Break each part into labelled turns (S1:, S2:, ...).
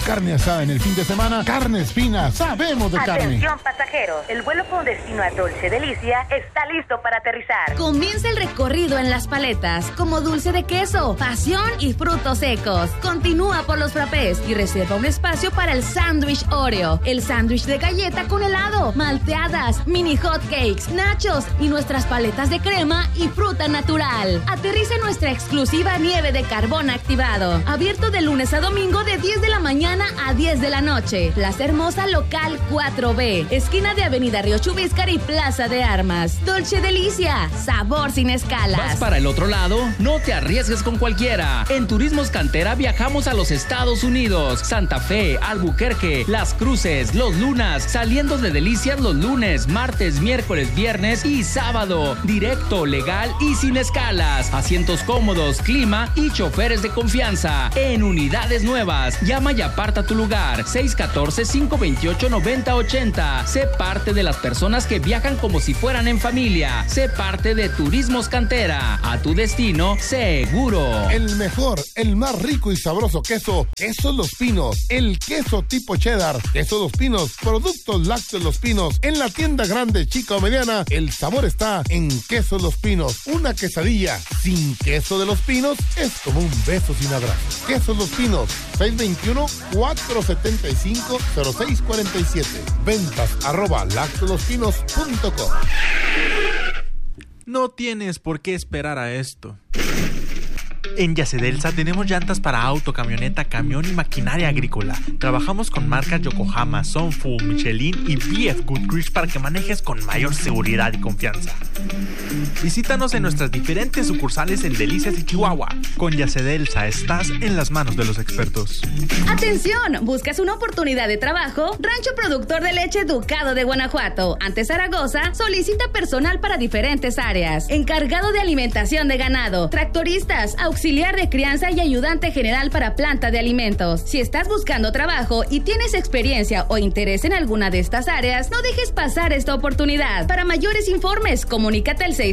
S1: Carne asada en el fin de semana, Carnes Finas, sabemos de carne.
S2: Atención pasajeros, el vuelo con destino a Dolce Delicia está listo para aterrizar.
S3: Comienza el recorrido en las paletas, como dulce de queso, pasión y frutos secos. Continúa por los frappés y reserva un espacio para el sándwich Oreo, el sándwich de galleta con helado, malteadas, mini hot cakes, nachos y nuestras paletas de crema y fruta natural. Aterriza en nuestra exclusiva nieve de carbón activado, abierto de lunes a domingo de 10 de la mañana a 10 de la noche. Plaza Hermosa Local 4B, esquina de Avenida Río Chubíscar y Plaza de Armas. Dolce Delicia, sabor sin escalas.
S4: ¿Vas para el otro lado? No te arriesgues con cualquiera. En Turismos Cantera viajamos a los Estados Unidos, Santa Fe, Albuquerque, Las Cruces, Los Lunas, saliendo de Delicias los lunes, martes, miércoles, viernes y sábado. Directo, legal y sin escalas. Asientos cómodos, clima y choferes de confianza. En unidades nuevas. Llama y aparta tu lugar. 614-528-9080. Sé parte de las personas que viajan como si fueran en familia. Sé parte de Turismos Cantera. A tu destino, seguro.
S1: El mejor, el más rico y sabroso queso, Quesos Los Pinos. El queso tipo cheddar, Quesos Los Pinos, productos lácteos Los Pinos. En la tienda grande, chica o mediana, el sabor está en Quesos Los Pinos. Una quesadilla sin queso de Los Pinos es como un beso sin abrazo. Quesos Los Pinos, 621-475-0647. Ventas @lactolospinos.com.
S5: No tienes por qué esperar a esto. En Yacedelsa tenemos llantas para auto, camioneta, camión y maquinaria agrícola. Trabajamos con marcas Yokohama, Sunfu, Michelin y BF Goodrich para que manejes con mayor seguridad y confianza. Visítanos en nuestras diferentes sucursales en Delicias y Chihuahua. Con Yacedelsa estás en las manos de los expertos.
S3: ¡Atención! ¿Buscas una oportunidad de trabajo? Rancho Productor de Leche Ducado de Guanajuato, ante Zaragoza, solicita personal para diferentes áreas. Encargado de alimentación de ganado, tractoristas, auxiliar de crianza y ayudante general para planta de alimentos. Si estás buscando trabajo y tienes experiencia o interés en alguna de estas áreas, no dejes pasar esta oportunidad. Para mayores informes, comunícate al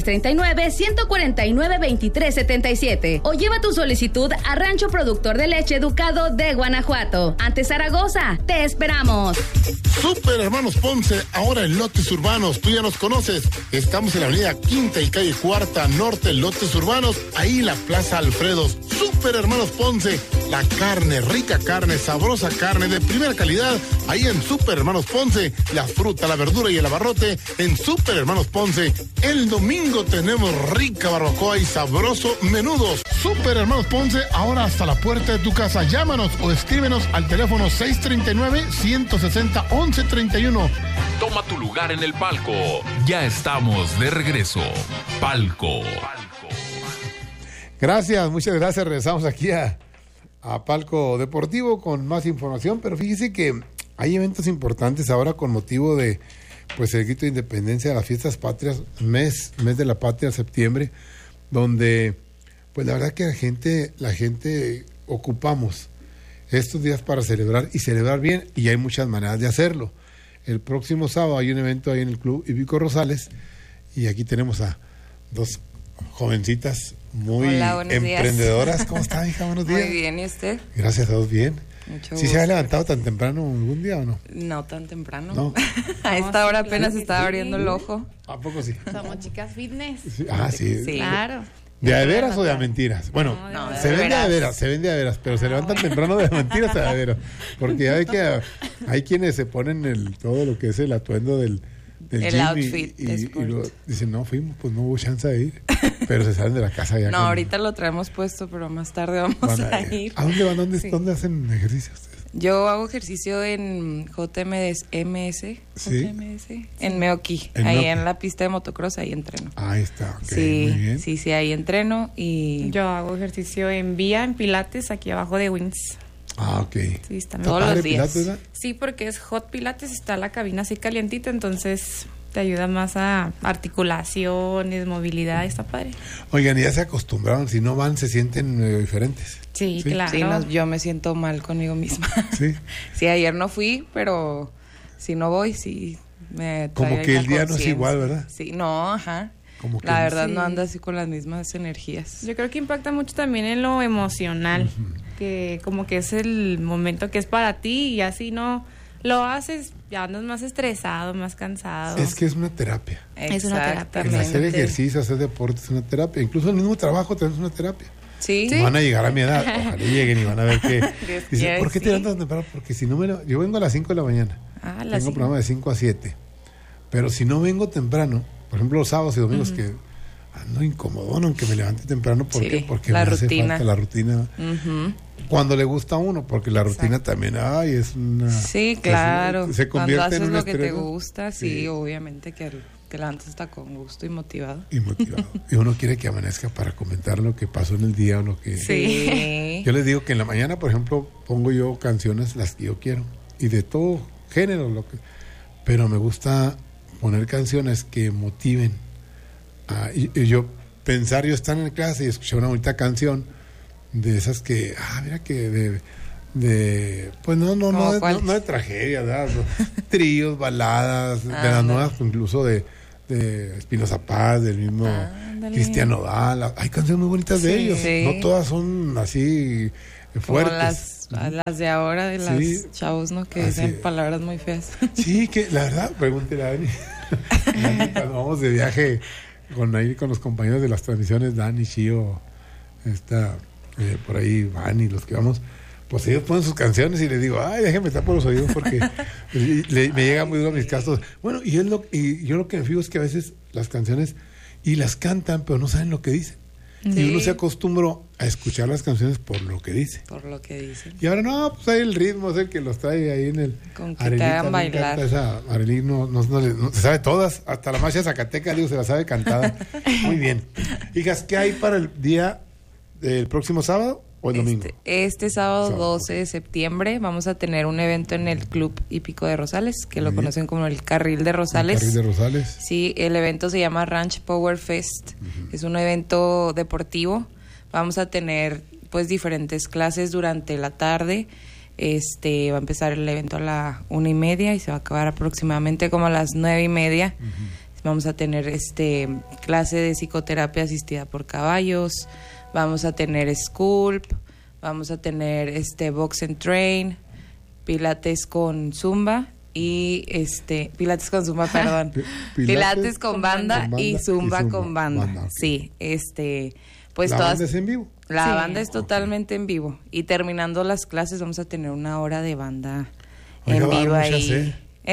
S3: 639-149-2377 o lleva tu solicitud a Rancho Productor de Leche Ducado de Guanajuato. Ante Zaragoza, te esperamos.
S1: Super Hermanos Ponce, ahora en Lotes Urbanos. Tú ya nos conoces. Estamos en la avenida Quinta y calle Cuarta Norte, Lotes Urbanos. Ahí la Plaza Alfredos. Super Hermanos Ponce, la carne, rica carne, sabrosa carne de primera calidad. Ahí en Super Hermanos Ponce, la fruta, la verdura y el abarrote en Super Hermanos Ponce. El domingo tenemos rica barbacoa y sabroso menudos. Super Hermanos Ponce, ahora hasta la puerta de tu casa. Llámanos o escríbenos al teléfono 639-160-1131.
S6: Toma tu lugar en el palco. Ya estamos de regreso. Palco.
S1: Gracias, muchas gracias. Regresamos aquí a Palco Deportivo con más información, pero fíjese que hay eventos importantes ahora con motivo de pues el grito de independencia de las fiestas patrias, mes de la patria, septiembre, donde pues la verdad que la gente ocupamos estos días para celebrar y celebrar bien, y hay muchas maneras de hacerlo. El próximo sábado hay un evento ahí en el Club Hípico Rosales y aquí tenemos a dos jovencitas muy emprendedoras.
S7: Días.
S1: ¿Cómo está, hija? Buenos días.
S7: Muy bien, ¿y usted?
S1: Gracias a Dios, bien.
S7: Mucho
S1: ¿Sí
S7: gusto.
S1: se ha levantado tan temprano algún día o no?
S7: No tan temprano.
S1: No.
S7: A esta hora apenas estaba abriendo el ojo.
S1: ¿A poco sí?
S8: Somos chicas fitness.
S1: Sí. Ah, sí.
S7: Sí.
S8: Claro.
S1: ¿De a veras o de a mentiras? Bueno,
S7: No,
S1: se vende a veras, pero se levantan temprano de a mentiras a veras. Porque ya ve que hay quienes se ponen todo lo que es el atuendo del
S7: el
S1: gym
S7: outfit
S1: y dicen, no, fuimos, pues no hubo chance de ir. Pero se salen de la casa ya.
S7: No, ahorita lo traemos puesto, pero más tarde vamos a ir.
S1: ¿A dónde van? ¿Dónde hacen ejercicio ustedes?
S7: Yo hago ejercicio en JMS,
S1: ¿Sí?
S7: en Meoqui, ahí en la pista de motocross, ahí entreno.
S1: Ahí está, ok,
S7: sí,
S1: muy bien.
S7: Sí, ahí entreno y...
S8: Yo hago ejercicio en Vía, en Pilates, aquí abajo de Wings.
S1: Ah, ok.
S8: Sí, está
S7: todos los días.
S1: Pilates,
S8: sí, porque es hot Pilates, está la cabina así calientita, entonces te ayuda más a articulaciones, movilidad, está padre.
S1: Oigan, ya se acostumbraron, si no van se sienten diferentes.
S8: Sí, claro.
S7: Sí, yo me siento mal conmigo misma.
S1: Sí.
S7: Sí, ayer no fui, pero si no voy, sí me trae
S1: como que el día no es
S7: conciencia.
S1: igual, ¿verdad?
S7: Sí, no, ajá.
S1: Como que
S7: la verdad no anda así con las mismas energías.
S8: Yo creo que impacta mucho también en lo emocional. que como que es el momento que es para ti y así no lo haces, ya andas más estresado, más cansado.
S1: Es que es una terapia.
S8: Es una terapia.
S1: El hacer ejercicio, hacer deporte es una terapia. Incluso el mismo trabajo también es una terapia.
S7: Sí.
S1: Van a llegar a mi edad, ojalá lleguen y van a ver que... Dicen, ¿por qué
S8: sí.
S1: te levantas temprano? Porque si no yo vengo a las 5 de la mañana. Tengo programa de 5 a 7. Pero si no vengo temprano, por ejemplo los sábados y domingos que ando incomodón aunque me levante temprano, ¿por qué? Porque
S7: la
S1: me
S7: rutina.
S1: hace falta la rutina. Cuando le gusta a uno, porque la rutina también, es una...
S7: Sí, claro.
S1: Se convierte
S7: Cuando haces
S1: en un
S7: lo que te
S1: estrés, ¿no?
S7: gusta, sí, obviamente que te levantas está con gusto y motivado.
S1: Y motivado. Y uno quiere que amanezca para comentar lo que pasó en el día o lo que...
S7: Sí.
S1: Yo les digo que en la mañana, por ejemplo, pongo yo canciones las que yo quiero. Y de todo género, pero me gusta poner canciones que motiven. Y yo estar en clase y escuchar una bonita canción de esas que, mira que pues no de tragedia, ¿verdad? Tríos, baladas, de las nuevas, incluso de Espinoza Paz, del mismo Cristian Nodal. Hay canciones muy bonitas de ellos.
S7: Sí.
S1: No todas son así fuertes.
S7: Como las de ahora, de las chavos, ¿no? Que dicen palabras muy feas.
S1: Sí, que la verdad, pregúntele a Dani. Dani, cuando vamos de viaje con los compañeros de las transmisiones, Dani, Chio, por ahí Van y los que vamos, pues ellos ponen sus canciones y les digo, déjenme tapar los oídos porque me llega muy duro a mis casos. Bueno, y yo lo que me fijo es que a veces las canciones y las cantan, pero no saben lo que dicen. Sí. Y uno se acostumbró a escuchar las canciones por lo que dice.
S7: Por lo que dicen.
S1: Y ahora pues hay el ritmo, es el que los trae ahí en el...
S7: Con que te hagan bailar.
S1: Arely no se sabe todas, hasta la marcha Zacateca, se la sabe cantada. Muy bien. Hijas, ¿qué hay para el día del próximo sábado o el domingo?
S7: Este sábado 12 de septiembre vamos a tener un evento en el Club Hípico de Rosales, que lo conocen como el Carril de Rosales.
S1: El Carril de Rosales.
S7: Sí, el evento se llama Ranch Power Fest. Es un evento deportivo. Vamos a tener pues diferentes clases durante la tarde. Va a empezar el evento a la 1:30 y se va a acabar aproximadamente como a las 9:30. Vamos a tener clase de psicoterapia asistida por caballos. Vamos a tener Sculpt, vamos a tener Box and Train, Pilates con Zumba y Pilates con Zumba, perdón. Pilates con banda y Zumba con banda. Sí, pues
S1: ¿La banda es en vivo?
S7: La banda es totalmente en vivo y terminando las clases vamos a tener una hora de banda en vivo ahí.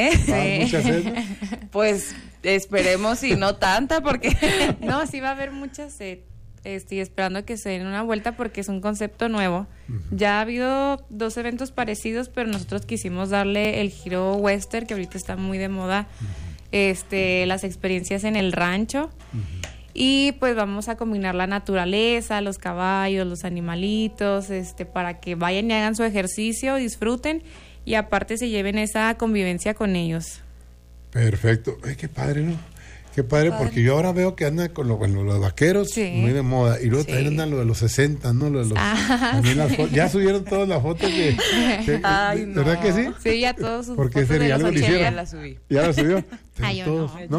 S7: Pues esperemos y no tanta porque
S8: no, sí va a haber mucha sed. Estoy esperando que se den una vuelta porque es un concepto nuevo. Ya ha habido 2 eventos parecidos, pero nosotros quisimos darle el giro western, que ahorita está muy de moda, las experiencias en el rancho. Y pues vamos a combinar la naturaleza, los caballos, los animalitos, para que vayan y hagan su ejercicio, disfruten y aparte se lleven esa convivencia con ellos. Perfecto.
S1: Ay, qué padre, ¿no? Qué padre, porque yo ahora veo que andan con los vaqueros, muy de moda. Y luego también andan lo de los 60, ¿no? Lo de los, ya subieron todas las fotos que
S7: Ay, no.
S1: ¿Verdad que sí?
S8: Sí, ya todos sus
S1: porque
S8: fotos de los 80
S7: ya la subí.
S1: ¿Ya la subió?
S8: Ay, yo
S1: todos,
S8: no.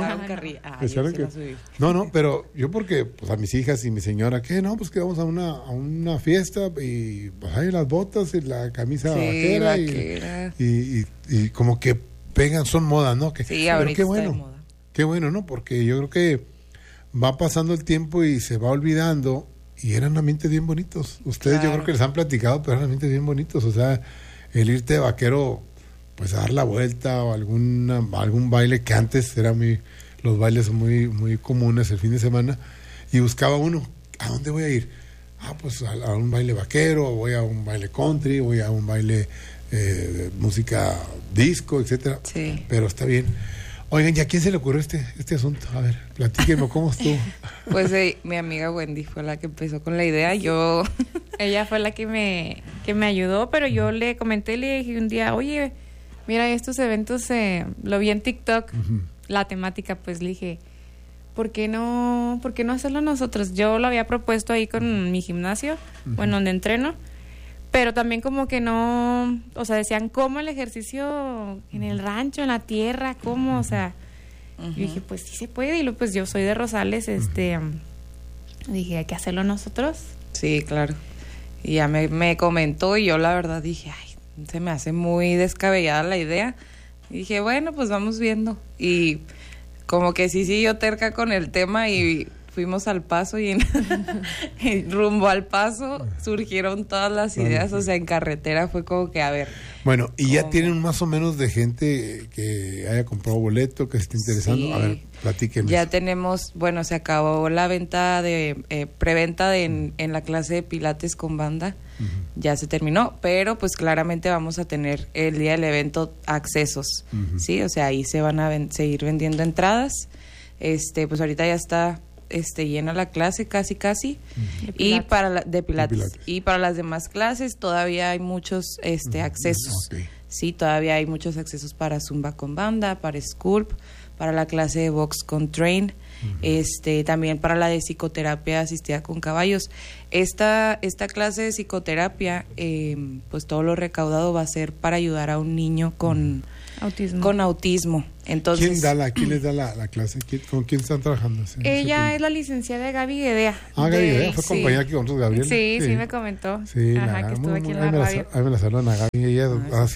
S1: No, pero yo porque pues a mis hijas y mi señora, ¿qué? No, pues que vamos a una fiesta y pues hay las botas y la camisa vaquera. Y como que pegan, son moda, ¿no?
S7: Sí, ahorita
S1: qué bueno.
S7: está de moda.
S1: Qué bueno, ¿no? Porque yo creo que va pasando el tiempo y se va olvidando y eran ambientes bien bonitos. Ustedes yo creo que les han platicado, pero eran ambientes bien bonitos. O sea, el irte de vaquero, pues a dar la vuelta o algún baile que antes eran los bailes muy, muy comunes el fin de semana y buscaba uno, ¿a dónde voy a ir? Pues a un baile vaquero, voy a un baile country, voy a un baile de música disco, etcétera.
S7: Sí.
S1: Pero está bien. Oigan, ¿y a quién se le ocurrió este asunto? A ver, platíquenme, ¿cómo estuvo?
S7: Pues mi amiga Wendy fue la que empezó con la idea.
S8: Ella fue la que me ayudó, pero yo le comenté, le dije un día, oye, mira, estos eventos lo vi en TikTok, la temática, pues le dije, ¿por qué no hacerlo nosotros? Yo lo había propuesto ahí con mi gimnasio, bueno, donde entreno, pero también como que no, o sea, decían, ¿cómo el ejercicio en el rancho, en la tierra? ¿Cómo? O sea, yo dije, pues sí se puede, y luego pues yo soy de Rosales, dije, hay que hacerlo nosotros.
S7: Sí, claro. Y ya me comentó y yo la verdad dije, ay, se me hace muy descabellada la idea. Y dije, bueno, pues vamos viendo. Y como que sí, yo terca con el tema y fuimos al Paso y rumbo al Paso surgieron todas las ideas, o sea, en carretera fue como que, a ver.
S1: Bueno, y ya tienen más o menos de gente que haya comprado boleto, que se esté interesando.
S7: Sí.
S1: A ver, platíquenme.
S7: Ya tenemos, bueno, se acabó la venta de preventa en la clase de Pilates con banda. Ya se terminó, pero pues claramente vamos a tener el día del evento accesos, ¿sí? O sea, ahí se van a seguir vendiendo entradas. Pues ahorita ya está llena la clase casi y para de Pilates. Y para las demás clases todavía hay muchos accesos.
S1: Okay.
S7: Sí, todavía hay muchos accesos para Zumba con banda, para Sculpt, para la clase de box con train, también para la de psicoterapia asistida con caballos. Esta clase de psicoterapia, pues todo lo recaudado va a ser para ayudar a un niño con autismo. Entonces,
S1: ¿Quién les da la clase? ¿Con quién están trabajando?
S8: Ella es la licenciada Gaby Guedea.
S1: Gaby Guedea, fue compañera aquí con nosotros, Gabriel.
S8: Sí, me comentó.
S1: Sí,
S8: que estuvo aquí en la radio.
S1: Ahí me la saludan a Gaby. Ella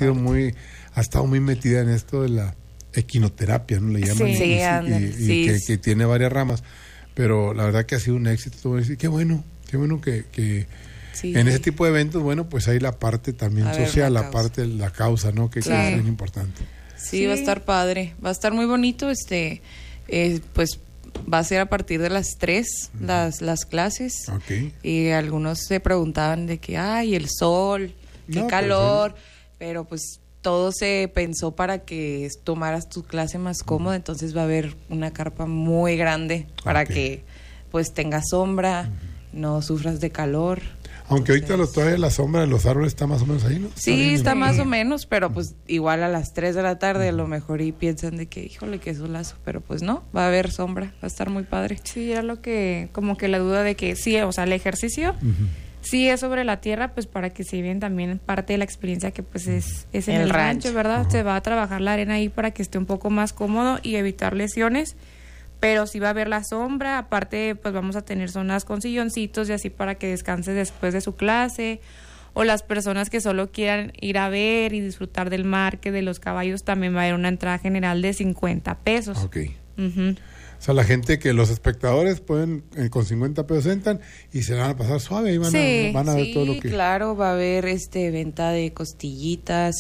S1: ha estado muy metida en esto de la equinoterapia, ¿no? Le llaman. Que tiene varias ramas. Pero la verdad que ha sido un éxito. Qué bueno que en ese tipo de eventos, bueno, pues hay la parte también social, la parte de la causa, ¿no? Que es bien importante.
S7: Sí, va a estar padre, va a estar muy bonito, pues va a ser a partir de las 3 las clases.
S1: Okay.
S7: Y algunos se preguntaban de que, ay, el sol, qué calor, pero pues todo se pensó para que tomaras tu clase más cómoda, entonces va a haber una carpa muy grande para que pues tengas sombra, no sufras de calor.
S1: Aunque ahorita todavía la sombra de los árboles está más o menos ahí, ¿no?
S7: Sí, está más o menos, pero pues igual a las 3 de la tarde a lo mejor y piensan de que, híjole, qué solazo, pero pues no, va a haber sombra, va a estar muy padre.
S8: Sí, era lo que, como que la duda de que sí, o sea, el ejercicio sí es sobre la tierra, pues para que se lleven también parte de la experiencia que pues es en el rancho, ¿verdad? Se va a trabajar la arena ahí para que esté un poco más cómodo y evitar lesiones. Pero sí va a haber la sombra, aparte pues vamos a tener zonas con silloncitos y así para que descanse después de su clase, o las personas que solo quieran ir a ver y disfrutar del marque de los caballos, también va a haber una entrada general de 50 pesos.
S1: Ok. O sea, la gente los espectadores pueden, con 50 pesos entran y se van a pasar suave y van a ver todo lo que...
S7: Sí, claro, va a haber venta de costillitas,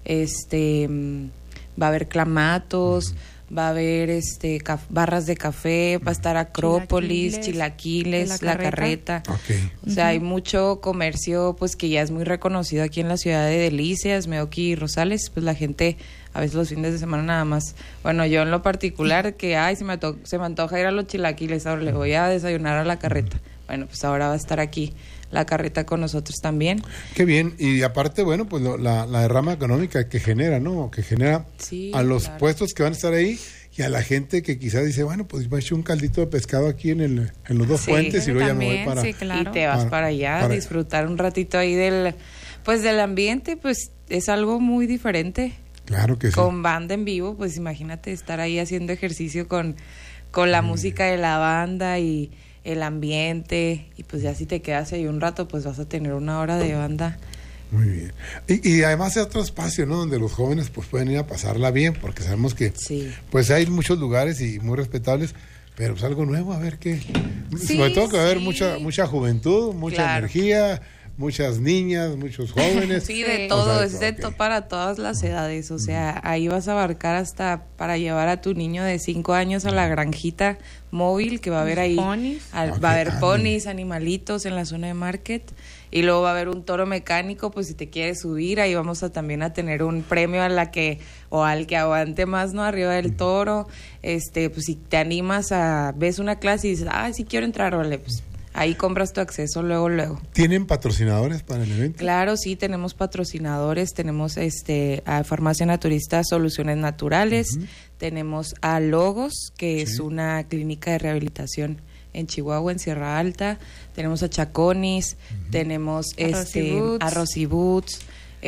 S7: va a haber clamatos, va a haber barras de café, va a estar Acrópolis, chilaquiles, la carreta.
S1: Okay.
S7: O sea, hay mucho comercio pues que ya es muy reconocido aquí en la ciudad de Delicias, Meoqui y Rosales, pues la gente a veces los fines de semana nada más. Bueno, yo en lo particular que se me antoja ir a los chilaquiles, ahora le voy a desayunar a la carreta. Bueno, pues ahora va a estar aquí la carreta con nosotros también.
S1: Qué bien, y aparte, bueno, pues la derrama económica que genera, ¿no? Que genera a los puestos que van a estar ahí y a la gente que quizás dice, bueno, pues voy a echar un caldito de pescado aquí en los dos puentes y luego ya me voy para...
S7: Sí, claro. Y te vas para allá a disfrutar un ratito ahí del ambiente, pues es algo muy diferente.
S1: Claro que sí.
S7: Con banda en vivo, pues imagínate estar ahí haciendo ejercicio con la música de la banda y el ambiente, y pues ya si te quedas ahí un rato, pues vas a tener una hora de banda.
S1: Muy bien. Y además es otro espacio, ¿no? Donde los jóvenes pues pueden ir a pasarla bien, porque sabemos que pues hay muchos lugares y muy respetables, pero pues algo nuevo, a ver qué. Sobre todo que va a haber mucha juventud, mucha energía, muchas niñas, muchos jóvenes.
S7: Sí, de todo, para todas las edades, o sea, ahí vas a abarcar hasta para llevar a tu niño de 5 años a la granjita móvil que va a haber ahí. Va a haber ponis, animalitos en la zona de market, y luego va a haber un toro mecánico, pues si te quieres subir, ahí vamos también a tener un premio al que aguante más, ¿no? Arriba del toro, pues si te animas ves una clase y dices, sí quiero entrar, vale, pues ahí compras tu acceso luego.
S1: ¿Tienen patrocinadores para el evento?
S7: Claro, sí, tenemos patrocinadores, tenemos a Farmacia Naturista Soluciones Naturales, tenemos a Logos, que es una clínica de rehabilitación en Chihuahua, en Sierra Alta, tenemos a Chaconis, tenemos a Rosy Boots,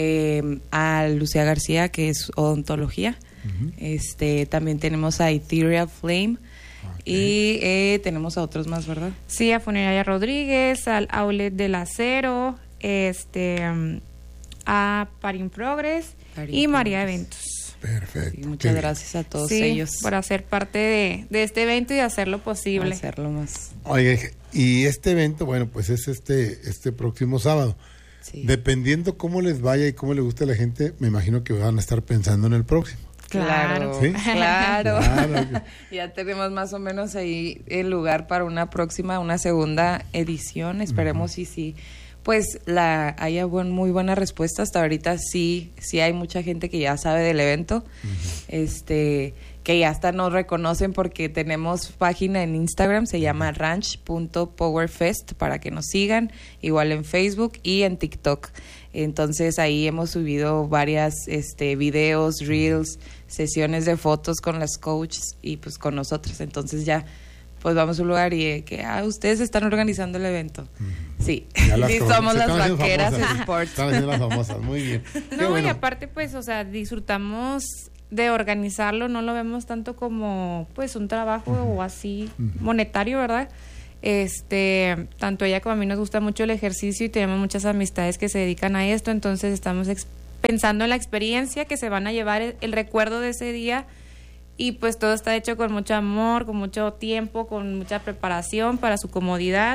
S7: a Lucía García, que es odontología, también tenemos a Ethereal Flame. Y tenemos a otros más, ¿verdad?
S8: Sí, a Funeraria Rodríguez, al Outlet del Acero, a Parin Progress y María Eventos.
S1: Perfecto.
S7: Sí, muchas gracias a todos
S8: Sí,
S7: ellos
S8: por hacer parte de este evento y hacerlo posible.
S7: hacerlo más.
S1: Oye, y este evento, bueno, pues es este próximo sábado.
S7: Sí.
S1: Dependiendo cómo les vaya y cómo les guste a la gente, me imagino que van a estar pensando en el próximo.
S7: Claro,
S1: ¿Sí?
S7: claro.
S1: Claro.
S7: Ya tenemos más o menos ahí el lugar para una segunda edición. Esperemos y sí, pues haya muy buena respuesta. Hasta ahorita sí hay mucha gente que ya sabe del evento, que ya hasta nos reconocen porque tenemos página en Instagram, se llama ranch.powerfest, para que nos sigan, igual en Facebook y en TikTok. Entonces ahí hemos subido varias videos, reels, sesiones de fotos con las coaches y pues con nosotros. Entonces ya pues vamos a un lugar y que ustedes están organizando el evento. Sí, sí somos las vaqueras de sports.
S1: Están haciendo las famosas, muy bien.
S8: No, bueno. Y aparte pues, o sea, disfrutamos de organizarlo, no lo vemos tanto como pues un trabajo o así monetario, ¿verdad? Tanto ella como a mí nos gusta mucho el ejercicio y tenemos muchas amistades que se dedican a esto, entonces estamos pensando en la experiencia que se van a llevar, el recuerdo de ese día, y pues todo está hecho con mucho amor, con mucho tiempo, con mucha preparación para su comodidad,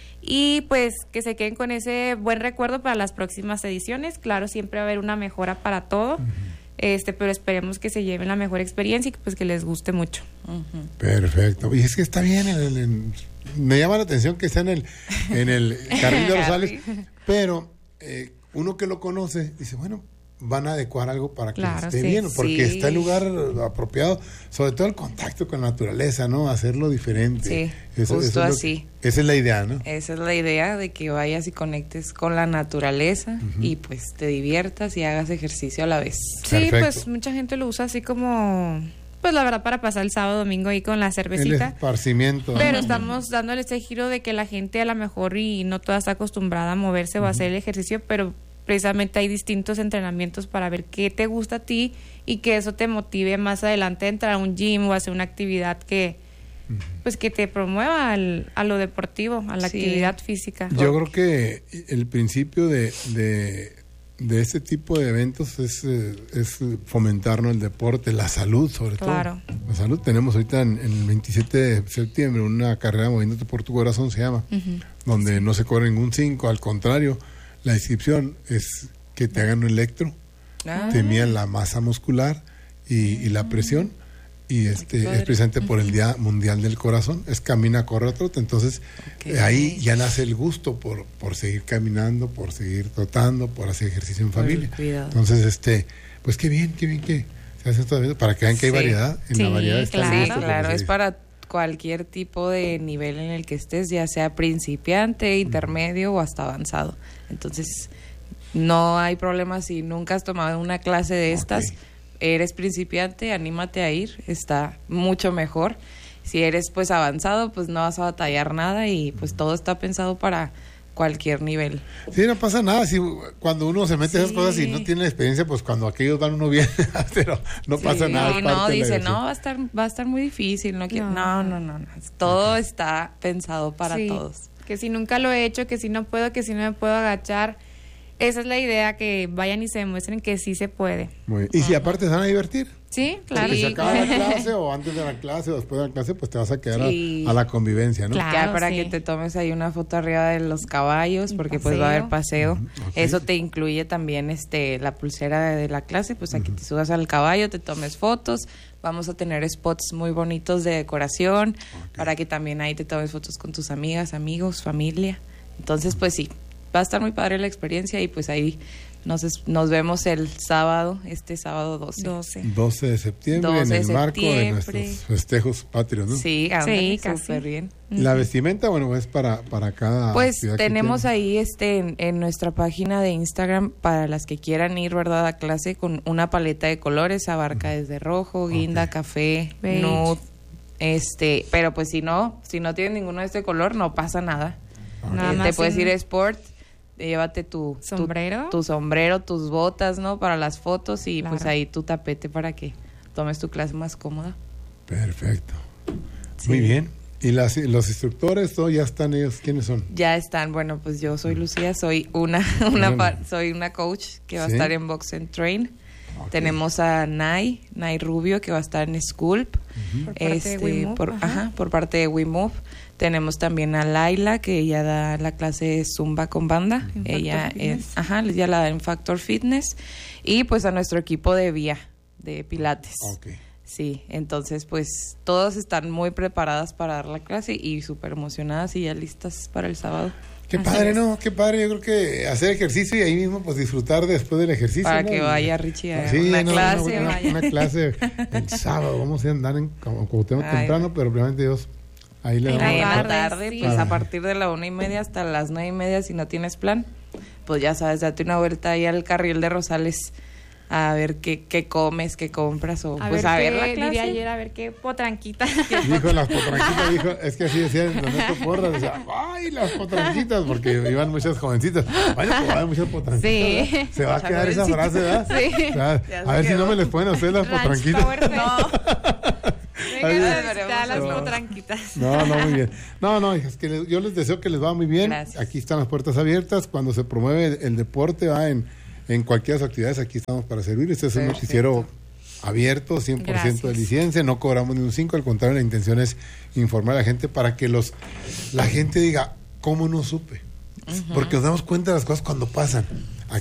S8: y pues que se queden con ese buen recuerdo para las próximas ediciones. Claro, siempre va a haber una mejora para todo, pero esperemos que se lleven la mejor experiencia y pues que les guste mucho.
S1: Perfecto. Y es que está bien, me llama la atención que está en el carril de Rosales, pero uno que lo conoce dice, bueno, van a adecuar algo para que esté bien, porque está el lugar apropiado, sobre todo el contacto con la naturaleza, ¿no? Hacerlo diferente.
S7: Sí, justo así.
S1: Esa es la idea, ¿no?
S7: Esa es la idea, de que vayas y conectes con la naturaleza y pues te diviertas y hagas ejercicio a la vez.
S8: Sí, perfecto. Pues mucha gente lo usa así como, pues la verdad, para pasar el sábado, domingo ahí con la cervecita.
S1: El esparcimiento.
S8: Pero estamos dándole ese giro de que la gente a lo mejor y no toda está acostumbrada a moverse o a hacer el ejercicio, pero precisamente hay distintos entrenamientos para ver qué te gusta a ti y que eso te motive más adelante a entrar a un gym o a hacer una actividad que pues que te promueva a lo deportivo, a la actividad física.
S1: Yo creo que el principio de este tipo de eventos es fomentar, ¿no?, el deporte, la salud sobre todo. La salud. Tenemos ahorita en el 27 de septiembre una carrera Moviéndote por tu Corazón, se llama, donde no se cobra ningún 5, al contrario, la inscripción es que te hagan un electro, te midan la masa muscular y la presión, y es precisamente por el Día Mundial del Corazón, es camina, corre, trota. Entonces ahí ya nace el gusto por seguir caminando, por seguir trotando, por hacer ejercicio en familia. Entonces pues qué bien que se hace todo esto, para que vean que hay variedad, en la variedad está
S7: claro, es para cualquier tipo de nivel en el que estés, ya sea principiante, intermedio o hasta avanzado. Entonces no hay problema si nunca has tomado una clase de estas. Eres principiante, anímate a ir, está mucho mejor. Si eres pues avanzado, pues no vas a batallar nada y pues todo está pensado para cualquier nivel.
S1: Sí, no pasa nada. Si cuando uno se mete esas cosas y no tiene experiencia, pues cuando aquellos van uno bien, pero no pasa nada.
S7: Y no, dice, no, va a estar muy difícil. No. Todo está pensado para todos.
S8: Que si nunca lo he hecho, que si no puedo, que si no me puedo agachar. Esa es la idea, que vayan y se demuestren que sí se puede.
S1: Muy bien. Y si aparte se van a divertir.
S8: Sí, claro.
S1: Si se acaba la clase o antes de la clase o después de la clase, pues te vas a quedar a la convivencia, ¿no?
S7: Claro, ya para que te tomes ahí una foto arriba de los caballos, porque pues va a haber paseo. Eso te incluye también la pulsera de la clase, pues aquí te subas al caballo, te tomes fotos. Vamos a tener spots muy bonitos de decoración para que también ahí te tomes fotos con tus amigas, amigos, familia. Entonces, pues sí, va a estar muy padre la experiencia y pues ahí nos vemos el sábado, sábado
S1: 12 de septiembre, en el marco de nuestros festejos patrios, ¿no?
S7: Sí, súper bien.
S1: La vestimenta, bueno, es para cada
S7: pues tenemos ahí en nuestra página de Instagram, para las que quieran ir, ¿verdad?, a clase, con una paleta de colores, abarca desde rojo, guinda, café, nude, pero pues si no tienen ninguno de este color, no pasa nada. Te puedes ir a sport, llévate tu sombrero, tus botas, ¿no?, para las fotos y pues ahí tu tapete para que tomes tu clase más cómoda.
S1: Perfecto. Muy bien. ¿Y los instructores, todo ya están ellos? ¿Quiénes son?
S7: Ya están, bueno, pues yo soy Lucía, soy soy una coach que va a estar en Box and Train. Okay. Tenemos a Nay Rubio, que va a estar en Sculpt, por parte de WeMove. Tenemos también a Laila, que ella da la clase de Zumba con banda. Ella ya la da en Factor Fitness. Y pues a nuestro equipo de Vía, de Pilates.
S1: Okay.
S7: Sí, entonces pues todas están muy preparadas para dar la clase y súper emocionadas y ya listas para el sábado.
S1: Qué padre, ¿no? Qué padre. Yo creo que hacer ejercicio y ahí mismo pues disfrutar después del ejercicio.
S7: Para
S1: ¿no?
S7: que vaya Richie a una clase.
S1: Una clase el sábado. Vamos a andar como temprano, pero primeramente Dios, ahí le
S7: vamos
S1: a
S7: la tarde, pues a partir de la 1:30 hasta las 9:30, si no tienes plan, pues ya sabes, date una vuelta ahí al carril de Rosales a ver qué comes, qué compras, o pues a ver la clase.
S8: Diría ayer, a ver qué potranquitas.
S1: Dijo las potranquitas, dijo, es que así decían Don Neto Porras, decía, ay, las potranquitas, porque iban muchas jovencitas, vaya, pues hay muchas potranquitas.
S7: Sí.
S1: Se va a quedar esa frase, ¿verdad?
S7: Sí.
S1: O sea, a ver si no me les ponen a ustedes las potranquitas.
S8: Las potranquitas.
S1: No, muy bien. No, es que yo les deseo que les va muy bien.
S7: Gracias.
S1: Aquí están las puertas abiertas. Cuando se promueve el deporte, en cualquiera de las actividades, aquí estamos para servir. Este es un noticiero abierto, 100% de licencia, no cobramos ni un 5, al contrario, la intención es informar a la gente para que la gente diga, ¿cómo no supe? Porque nos damos cuenta de las cosas cuando pasan.